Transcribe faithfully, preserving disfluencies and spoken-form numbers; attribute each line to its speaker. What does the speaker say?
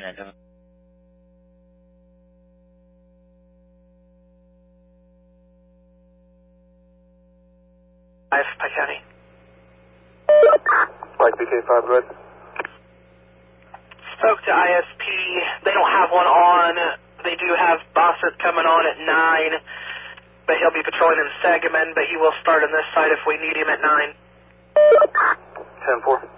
Speaker 1: unit.
Speaker 2: five, Pike County.
Speaker 3: Pike B K five, go ahead.
Speaker 2: Spoke to I S P. They don't have one on. They do have Bossert coming on at nine, but he'll be patrolling in Sangamon, but he will start on this side if we need him at nine.
Speaker 3: ten four.